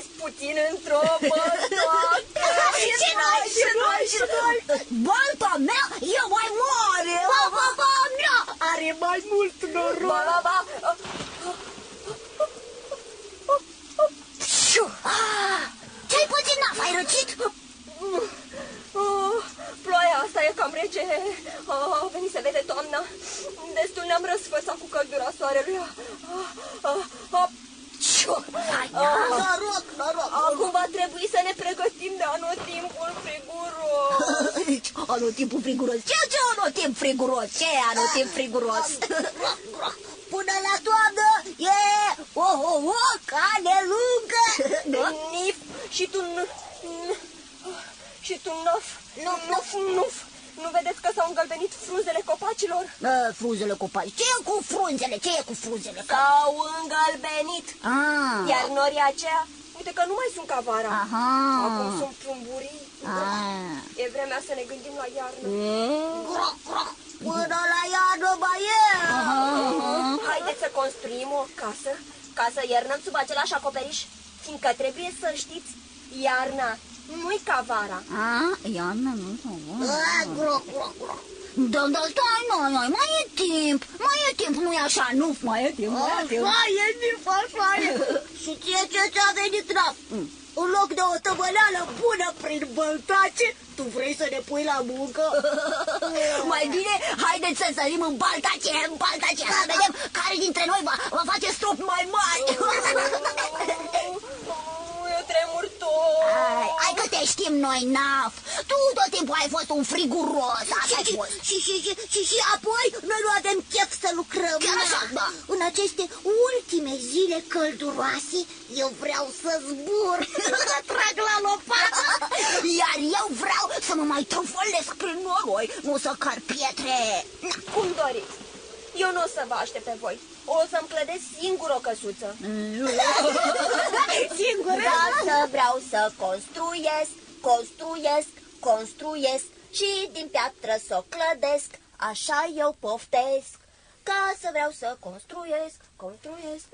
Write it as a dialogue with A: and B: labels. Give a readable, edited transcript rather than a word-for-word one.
A: investesc puțin într-o băltoacă.
B: Și noi. Balta mea e mai mare. Ba, mea are mai mult noroc.
A: Ba.
B: Ce-ai pățit, Naf? Ai răcit?
A: Ploaia asta e cam rece. A venit să vede toamna. Destul ne-am răsfățat cu căldura soarelui.
B: Noroc.
A: Acum va trebui să ne pregătim de anotimpul friguros.
B: Anotimpul friguros? Ce anotimp friguros? Ce e anotimp friguros? Până la toamnă e o cale lungă.
A: Nif și tu Nuf. Nu vedeți că s-au îngălbenit frunzele copacilor?
B: Frunzele copaci. Ce e cu frunzele?
A: S-au îngălbenit. Iar norii aceia, uite că nu mai sunt ca vara. Acum sunt plumburii. E vremea să ne gândim la iarnă.
B: Până la iarnă mai e.
A: Haideți să construim o casă ca să iernăm sub același acoperiș, fiindcă trebuie să știți, iarna nu-i ca vara.
B: Iarna nu-i ca vara. Dar stai, noi, mai e timp, nu-i așa, nu, mai e timp. Așa e. Și ce ți-a venit, Naf? În loc de o tăbăleală bună prin băltace, tu vrei să ne pui la muncă? Mai bine, haideți să sărim în baltace, să vedem care dintre noi va face strop mai mari.
A: Eu tremur tot.
B: Hai că te știm noi, Naf. Tu tot timpul ai fost un friguros. Și apoi noi nu avem chef să lucrăm. Chiar așa, da. În aceste ultime zile călduroase, eu vreau să zbur, să trag la lopată. Iar eu vreau să mă mai trufălesc prin noroi, nu să car pietre.
A: Cum doriți. Eu nu o să vă aștept pe voi. O să-mi clădesc singur o căsuță.
B: Singur?
A: Dar vreau să construiesc și din piatră să o clădesc. Așa eu poftesc. Ca să vreau să construiesc.